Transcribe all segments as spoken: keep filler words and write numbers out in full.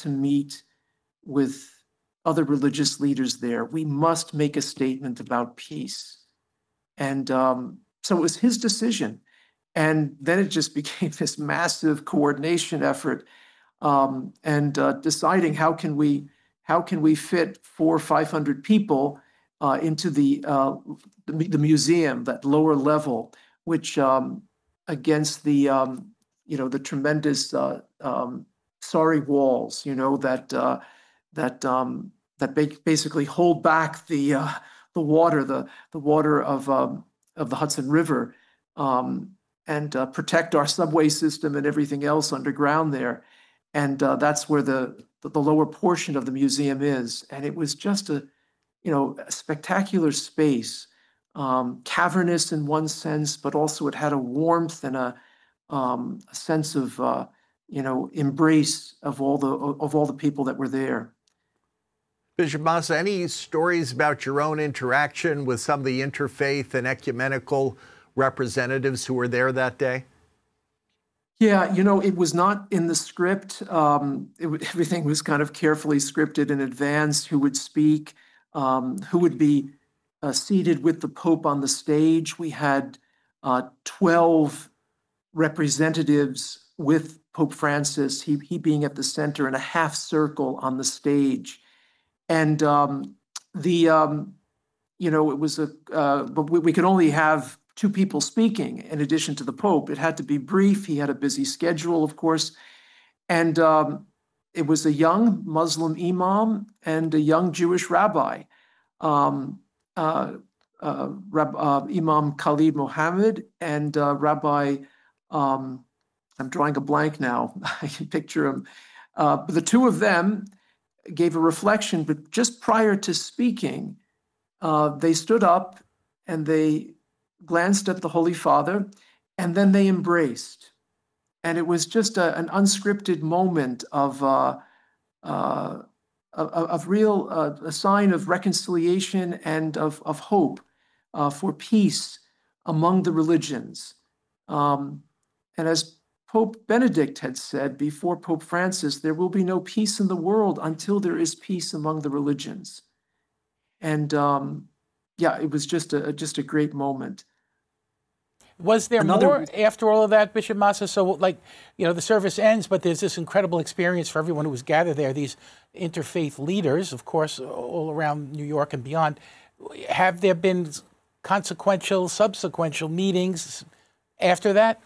to meet with other religious leaders there. We must make a statement about peace. And um, so it was his decision. And then it just became this massive coordination effort, um, and uh, deciding how can we how can we fit four or five hundred people uh, into the, uh, the the museum, that lower level, which um, against the um, you know the tremendous uh, um, sorry walls, you know that uh, that um, that ba- basically hold back the uh, the water, the the water of um, of the Hudson River. Um, and uh, protect our subway system and everything else underground there. And uh, that's where the, the the lower portion of the museum is. And it was just a, you know, a spectacular space, um, cavernous in one sense, but also it had a warmth and a, um, a sense of, uh, you know, embrace of all the of all the people that were there. Bishop Massa, any stories about your own interaction with some of the interfaith and ecumenical representatives who were there that day? Yeah, you know, it was not in the script. Um, it, everything was kind of carefully scripted in advance, who would speak, um, who would be uh, seated with the Pope on the stage. We had uh, twelve representatives with Pope Francis, he, he being at the center in a half circle on the stage. And um, the, um, you know, it was a, uh, but we, we could only have two people speaking in addition to the Pope. It had to be brief. He had a busy schedule, of course. And um, it was a young Muslim imam and a young Jewish rabbi, um, uh, uh, Rab, uh, Imam Khalid Mohammed and uh, Rabbi, um, I'm drawing a blank now, I can picture him. Uh, but the two of them gave a reflection, but just prior to speaking, uh, they stood up and they glanced at the Holy Father, and then they embraced. And it was just a, an unscripted moment of uh, uh, of, of real uh, a sign of reconciliation and of, of hope uh, for peace among the religions. Um, and as Pope Benedict had said before Pope Francis, there will be no peace in the world until there is peace among the religions. And um, yeah, it was just a just a great moment. Was there Another, more after all of that, Bishop Massa? So, like, you know, the service ends, but there's this incredible experience for everyone who was gathered there, these interfaith leaders, of course, all around New York and beyond. Have there been consequential, subsequential meetings after that?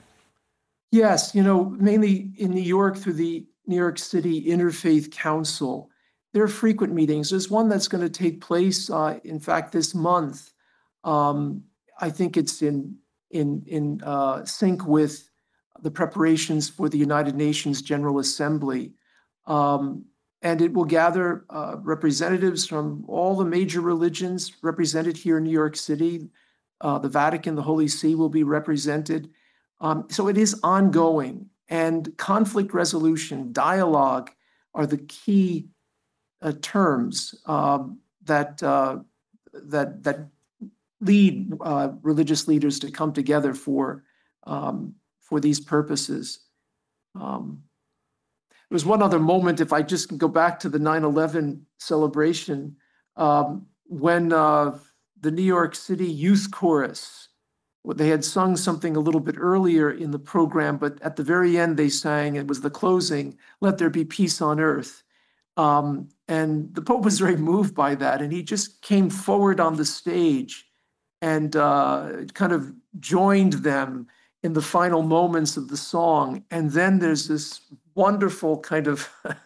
Yes, you know, mainly in New York through the New York City Interfaith Council. There are frequent meetings. There's one that's going to take place, uh, in fact, this month. Um, I think it's in in in uh, sync with the preparations for the United Nations General Assembly. Um, and it will gather uh, representatives from all the major religions represented here in New York City. Uh, the Vatican, the Holy See will be represented. Um, so it is ongoing, and conflict resolution, dialogue are the key uh, terms um, that uh, that that lead uh, religious leaders to come together for um, for these purposes. Um, there was one other moment, if I just go back to the nine eleven celebration, um, when uh, the New York City Youth Chorus, well, they had sung something a little bit earlier in the program, but at the very end they sang, it was the closing, "Let there be peace on earth." Um, and the Pope was very moved by that, and he just came forward on the stage and uh, kind of joined them in the final moments of the song. And then there's this wonderful kind of,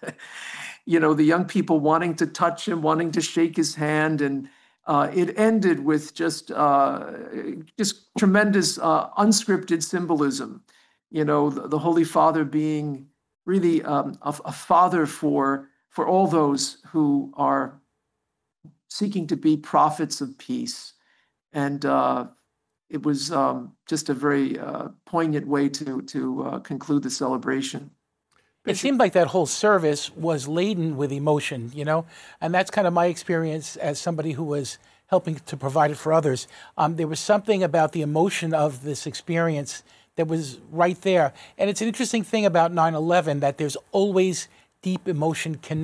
you know, the young people wanting to touch him, wanting to shake his hand. And uh, it ended with just, uh, just tremendous uh, unscripted symbolism. You know, the, the Holy Father being really um, a, a father for, for all those who are seeking to be prophets of peace. And uh, it was um, just a very uh, poignant way to to uh, conclude the celebration. It seemed like that whole service was laden with emotion, you know, and that's kind of my experience as somebody who was helping to provide it for others. Um, there was something about the emotion of this experience that was right there. And it's an interesting thing about nine eleven that there's always deep emotion connect.